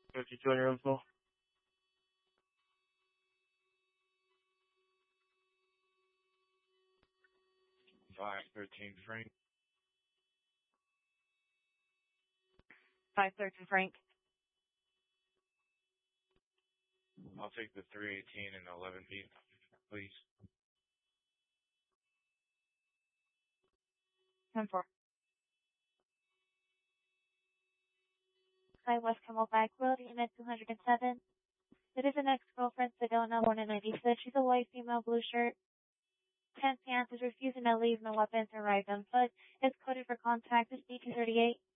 52 on your info. 513 Frank. 513 Frank. I'll take the 318 and 11 feet, please. 10-4. Hi, West Camelback Road, Unit 207. It is an ex-girlfriend, Sedona, born in 96. She's a white female, blue shirt. 10 pants, is refusing to leave, no weapons or items, but is coded for contact, is 1838.